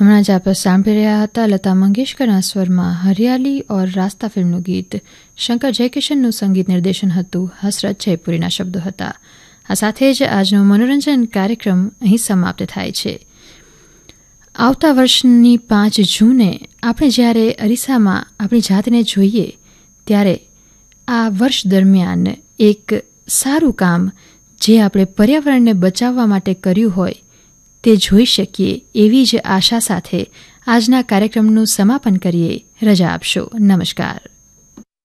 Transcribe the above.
હમણાં જ આપ સાંભળી રહ્યા હતા લતા મંગેશકરના સ્વરમાં હરિયાલી ઓર રાસ્તા ફિલ્મનું ગીત. શંકર જયકિશનનું સંગીત નિર્દેશન હતું. હસરત જયપુરીના શબ્દો હતા. આ સાથે જ આજનો મનોરંજન કાર્યક્રમ અહીં સમાપ્ત થાય છે. આવતા વર્ષની 5 જૂને આપણે જ્યારે અરીસામાં આપણી જાતને જોઈએ ત્યારે આ વર્ષ દરમિયાન એક સારું કામ જે આપણે પર્યાવરણને બચાવવા માટે કર્યું હોય તે જોઈ શકીએ એવી જ આશા સાથે આજના કાર્યક્રમનું સમાપન કરીએ. રજા આપશો. નમસ્કાર.